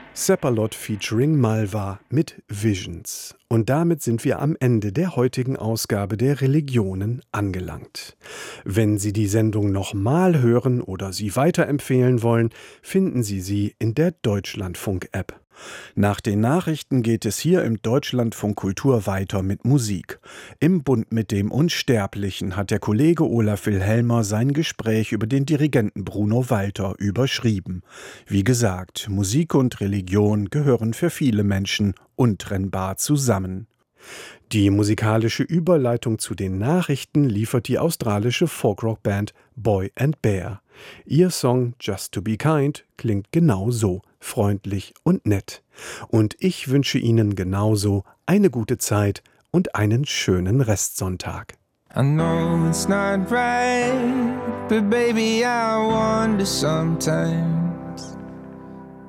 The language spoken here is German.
Seppalot featuring Malva mit Visions. Und damit sind wir am Ende der heutigen Ausgabe der Religionen angelangt. Wenn Sie die Sendung nochmal hören oder sie weiterempfehlen wollen, finden Sie sie in der Deutschlandfunk-App. Nach den Nachrichten geht es hier im Deutschlandfunk Kultur weiter mit Musik. Im Bund mit dem Unsterblichen hat der Kollege Olaf Wilhelmer sein Gespräch über den Dirigenten Bruno Walter überschrieben. Wie gesagt, Musik und Religion gehören für viele Menschen untrennbar zusammen. Die musikalische Überleitung zu den Nachrichten liefert die australische Folkrock-Band Boy and Bear. Ihr Song Just to be Kind klingt genau so, freundlich und nett. Und ich wünsche Ihnen genauso eine gute Zeit und einen schönen Restsonntag. I know it's not right, but baby I wonder sometimes